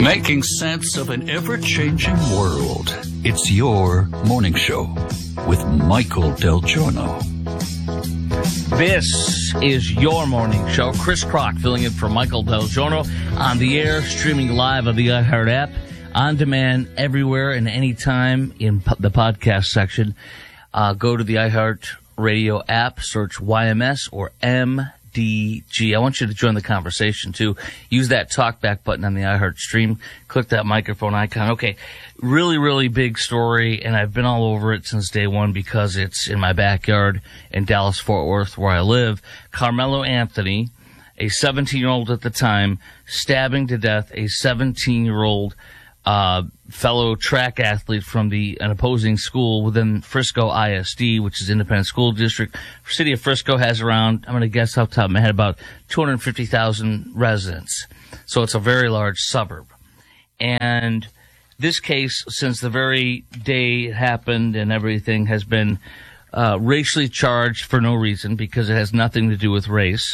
Making sense of an ever-changing world. It's your morning show with Michael Del Giorno. This is your morning show. Chris Crock filling in for Michael Del Giorno on the air, streaming live on the iHeart app, on demand everywhere and anytime in the podcast section. Go to the iHeart Radio app, search YMS or MDG. I want you to join the conversation, too. Use that talkback button on the iHeart stream. Click that microphone icon. Okay, really, really big story, and I've been all over it since day one because it's in my backyard in Dallas-Fort Worth where I live. Carmelo Anthony, a 17-year-old at the time, stabbing to death a 17-year-old fellow track athlete from an opposing school within Frisco ISD, which is independent school district. The city of Frisco has around, I'm going to guess off the top of my head, about 250,000 residents. So it's a very large suburb. And this case, since the very day it happened and everything, has been racially charged for no reason because it has nothing to do with race.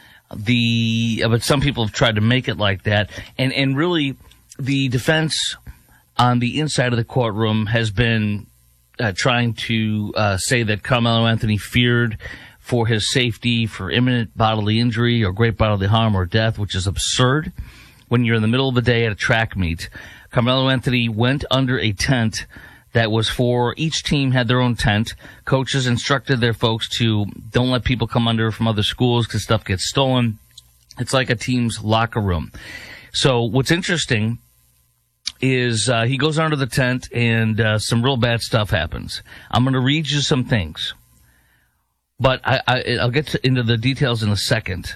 But some people have tried to make it like that. And really, the defense on the inside of the courtroom has been trying to say that Carmelo Anthony feared for his safety, for imminent bodily injury or great bodily harm or death, which is absurd. When you're in the middle of the day at a track meet, Carmelo Anthony went under a tent that was for each team had their own tent. Coaches instructed their folks to don't let people come under from other schools because stuff gets stolen. It's like a team's locker room. So what's interesting is he goes under the tent and some real bad stuff happens. I'm going to read you some things, but I'll get into the details in a second.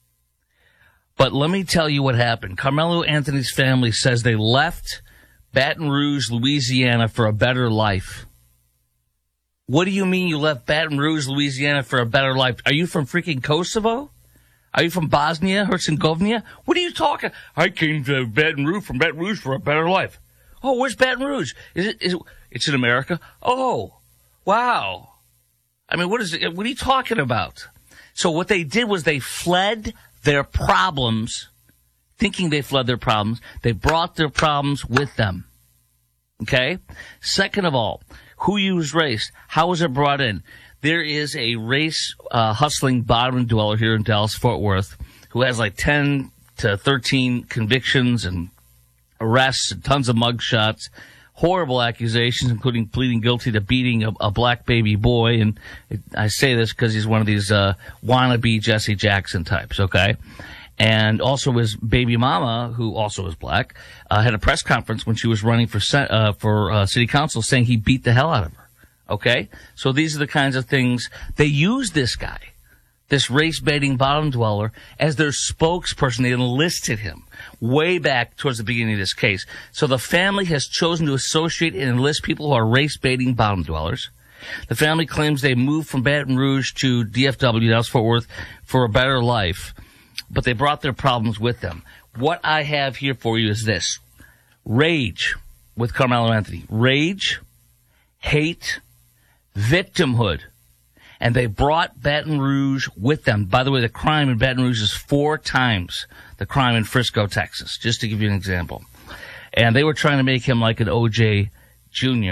But let me tell you what happened. Carmelo Anthony's family says they left Baton Rouge, Louisiana for a better life. What do you mean you left Baton Rouge, Louisiana for a better life? Are you from freaking Kosovo? Are you from Bosnia, Herzegovina? What are you talking? I came to Baton Rouge from Baton Rouge for a better life. Oh, where's Baton Rouge? It's in America? Oh, wow. I mean, what are you talking about? So what they did was they fled their problems, thinking they fled their problems. They brought their problems with them. Okay? Second of all, who used race? How was it brought in? There is a race hustling bottom dweller here in Dallas-Fort Worth who has like 10 to 13 convictions and arrests and tons of mugshots, horrible accusations, including pleading guilty to beating a black baby boy. And I say this because he's one of these wannabe Jesse Jackson types, okay? And also his baby mama, who also is black, had a press conference when she was running for city council saying he beat the hell out of her. Okay? So these are the kinds of things. They use this guy, this race-baiting bottom dweller, as their spokesperson. They enlisted him way back towards the beginning of this case. So the family has chosen to associate and enlist people who are race-baiting bottom dwellers. The family claims they moved from Baton Rouge to DFW, Dallas-Fort Worth, for a better life, but they brought their problems with them. What I have here for you is this. Rage with Carmelo Anthony. Rage, hate, victimhood. And they brought Baton Rouge with them. By the way, the crime in Baton Rouge is 4 times the crime in Frisco, Texas, just to give you an example. And they were trying to make him like an O.J. Jr.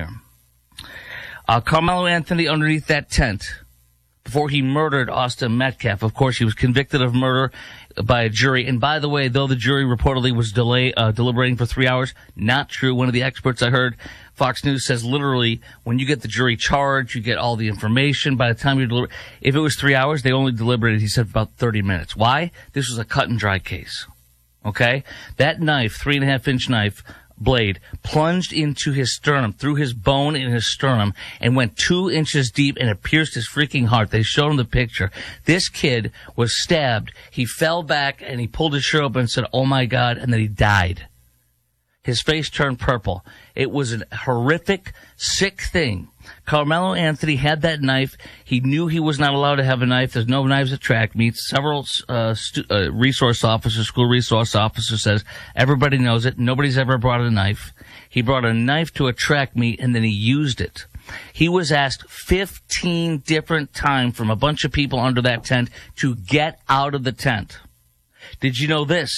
Carmelo Anthony, underneath that tent, before he murdered Austin Metcalf, of course, he was convicted of murder by a jury. And by the way, though the jury reportedly was deliberating for 3 hours, not true. One of the experts I heard, Fox News, says literally when you get the jury charged, you get all the information. By the time you deliberate, if it was 3 hours, they only deliberated, he said, about 30 minutes. Why? This was a cut and dry case. Okay? That knife, 3.5-inch knife, blade, plunged into his sternum, through his bone in his sternum, and went 2 inches deep, and it pierced his freaking heart. They showed him the picture. This kid was stabbed. He fell back, and he pulled his shirt up and said, "Oh, my God," and then he died. His face turned purple. It was a horrific, sick thing. Carmelo Anthony had that knife. He knew he was not allowed to have a knife. There's no knives at track meets. Several resource officers, school resource officer says everybody knows it. Nobody's ever brought a knife. He brought a knife to a track meet, and then he used it. He was asked 15 different times from a bunch of people under that tent to get out of the tent. Did you know this?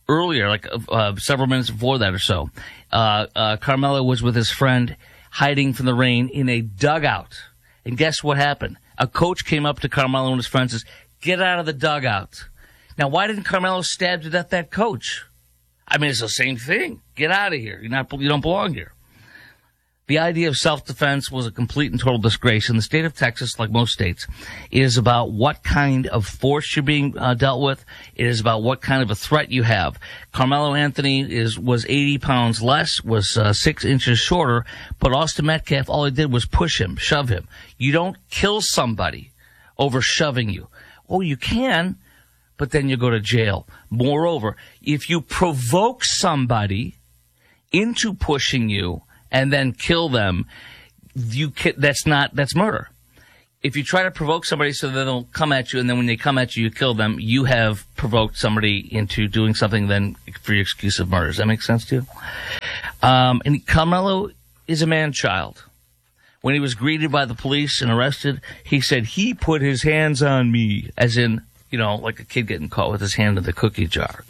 earlier, like several minutes before that or so, Carmelo was with his friend hiding from the rain in a dugout. And guess what happened? A coach came up to Carmelo and his friends and says, "Get out of the dugout." Now, why didn't Carmelo stab to death that coach? I mean, it's the same thing. Get out of here. You don't belong here. The idea of self-defense was a complete and total disgrace. In the state of Texas, like most states, it is about what kind of force you're being dealt with. It is about what kind of a threat you have. Carmelo Anthony was 80 pounds less, was 6 inches shorter, but Austin Metcalf, all he did was push him, shove him. You don't kill somebody over shoving you. Oh, you can, but then you go to jail. Moreover, if you provoke somebody into pushing you and then kill them, that's murder. If you try to provoke somebody so that they'll come at you, and then when they come at you, you kill them, you have provoked somebody into doing something then for your excuse of murder. Does that make sense to you? And Carmelo is a man-child. When he was greeted by the police and arrested, he said, "He put his hands on me," as in, like a kid getting caught with his hand in the cookie jar,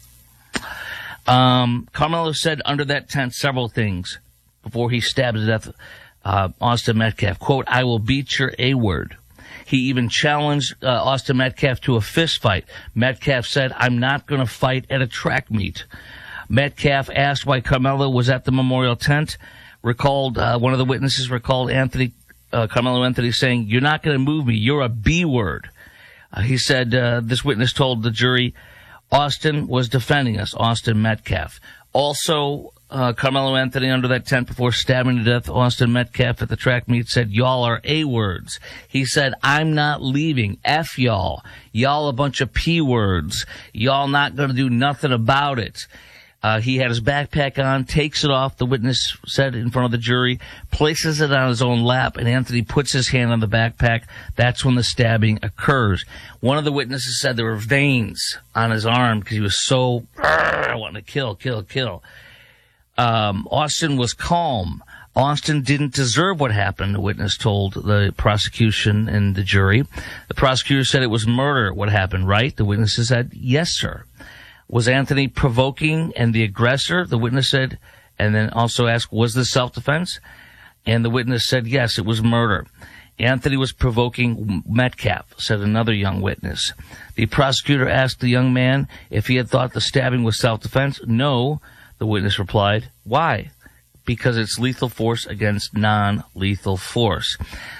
Carmelo said under that tent several things before he stabbed to death Austin Metcalf. Quote, "I will beat your A-word." He even challenged Austin Metcalf to a fist fight. Metcalf said, "I'm not going to fight at a track meet." Metcalf asked why Carmelo was at the memorial tent. One of the witnesses recalled Carmelo Anthony saying, "You're not going to move me. You're a B-word." He said this witness told the jury Austin was defending us, Austin Metcalf. Also, Carmelo Anthony under that tent before stabbing to death Austin Metcalf at the track meet said, "Y'all are A-words." He said, "I'm not leaving. F y'all. Y'all a bunch of P-words. Y'all not going to do nothing about it." He had his backpack on, takes it off, the witness said in front of the jury, places it on his own lap, and Anthony puts his hand on the backpack. That's when the stabbing occurs. One of the witnesses said there were veins on his arm because he was so wanting to kill. Austin was calm. Austin didn't deserve what happened, the witness told the prosecution and the jury. The prosecutor said it was murder what happened, right? The witnesses said, "Yes, sir." Was Anthony provoking and the aggressor? The witness said, and then also asked, was this self-defense? And the witness said, yes, it was murder. Anthony was provoking Metcalf, said another young witness. The prosecutor asked the young man if he had thought the stabbing was self-defense. No, the witness replied. Why? Because it's lethal force against non-lethal force.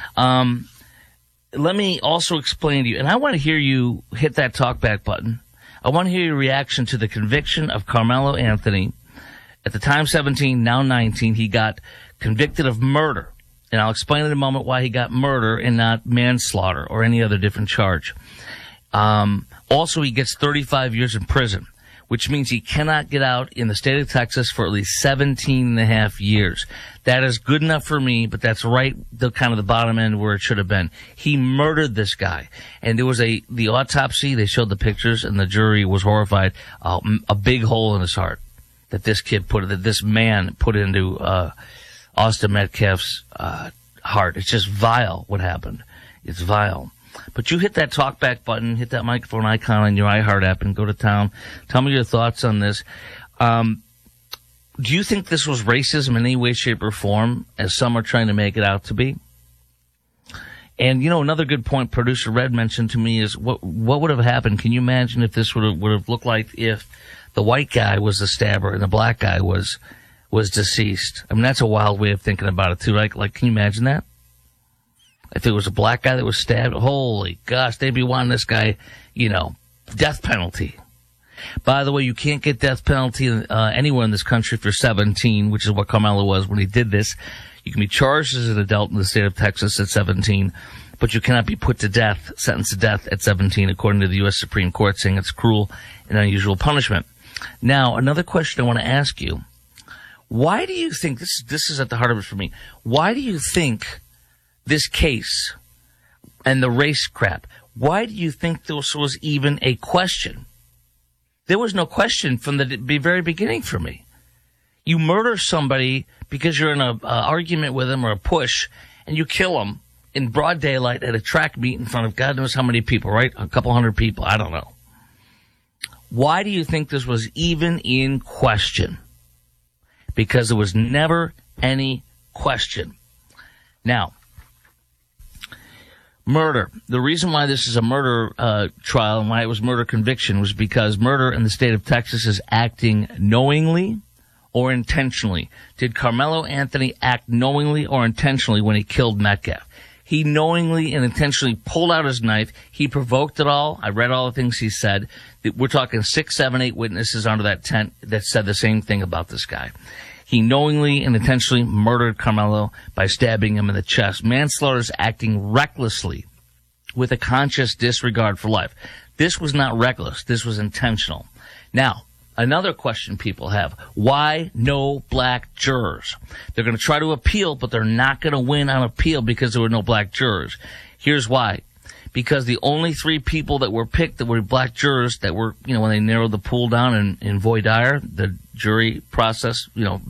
Let me also explain to you, and I want to hear you hit that talkback button. I want to hear your reaction to the conviction of Carmelo Anthony. At the time 17, now 19, he got convicted of murder. And I'll explain in a moment why he got murder and not manslaughter or any other different charge. Also, he gets 35 years in prison, which means he cannot get out in the state of Texas for at least 17 and a half years. That is good enough for me, but that's right the kind of the bottom end where it should have been. He murdered this guy. And there was the autopsy, they showed the pictures, and the jury was horrified. A big hole in his heart that this man put into Austin Metcalf's heart. It's just vile what happened. It's vile. But you hit that talkback button, hit that microphone icon on your iHeart app, and go to town. Tell me your thoughts on this. Do you think this was racism in any way, shape, or form, as some are trying to make it out to be? And, another good point producer Red mentioned to me is what would have happened? Can you imagine if this would have looked like if the white guy was the stabber and the black guy was deceased? I mean, that's a wild way of thinking about it, too. Like, can you imagine that? If it was a black guy that was stabbed, holy gosh, they'd be wanting this guy, death penalty. By the way, you can't get death penalty anywhere in this country if you're 17, which is what Carmelo was when he did this. You can be charged as an adult in the state of Texas at 17, but you cannot be put to death, sentenced to death at 17, according to the U.S. Supreme Court, saying it's cruel and unusual punishment. Now, another question I want to ask you. Why do you think, this is at the heart of it for me, why do you think this case and the race crap, why do you think this was even a question? There was no question from the very beginning for me. You murder somebody because you're in an argument with them or a push, and you kill them in broad daylight at a track meet in front of God knows how many people, right? A couple hundred people. I don't know. Why do you think this was even in question? Because there was never any question. Now, murder. The reason why this is a murder trial and why it was murder conviction was because murder in the state of Texas is acting knowingly or intentionally. Did Carmelo Anthony act knowingly or intentionally when he killed Metcalf? He knowingly and intentionally pulled out his knife. He provoked it all. I read all the things he said. We're talking 6, 7, 8 witnesses under that tent that said the same thing about this guy. He knowingly and intentionally murdered Carmelo by stabbing him in the chest. Manslaughter is acting recklessly with a conscious disregard for life. This was not reckless. This was intentional. Now, another question people have, why no black jurors? They're going to try to appeal, but they're not going to win on appeal because there were no black jurors. Here's why. Because the only 3 people that were picked that were black jurors that were, when they narrowed the pool down in voir dire, the jury process,